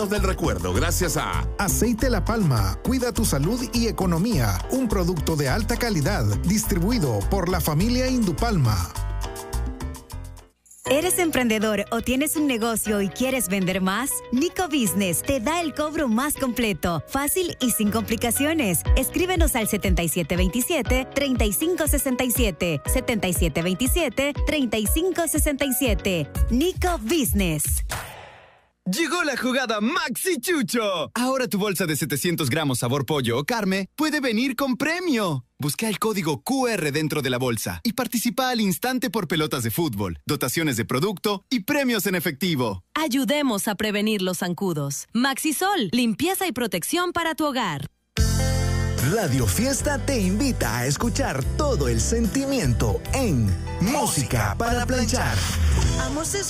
del recuerdo, gracias a Aceite La Palma, cuida tu salud y economía. Un producto de alta calidad, distribuido por la familia Indupalma. ¿Eres emprendedor o tienes un negocio y quieres vender más? Nico Business te da el cobro más completo, fácil y sin complicaciones. Escríbenos al 7727-3567. 7727-3567. Nico Business. Llegó la jugada Maxi Chucho. Ahora tu bolsa de 700 gramos sabor pollo o carne puede venir con premio. Busca el código QR dentro de la bolsa y participa al instante por pelotas de fútbol, dotaciones de producto y premios en efectivo. Ayudemos a prevenir los zancudos. Maxisol, limpieza y protección para tu hogar. Radio Fiesta te invita a escuchar todo el sentimiento en Música para Planchar. Amo ese